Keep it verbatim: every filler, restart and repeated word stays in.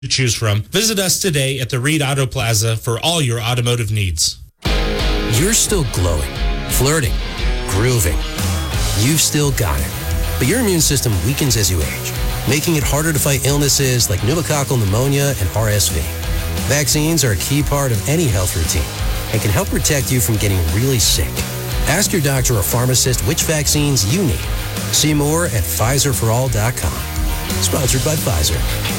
to choose from. Visit us today at the Reed Auto Plaza for all your automotive needs. You're still glowing, flirting, grooving. You've still got it. But your immune system weakens as you age, making it harder to fight illnesses like pneumococcal pneumonia and R S V. Vaccines are a key part of any health routine and can help protect you from getting really sick. Ask your doctor or pharmacist which vaccines you need. See more at Pfizer for all dot com. Sponsored by Pfizer.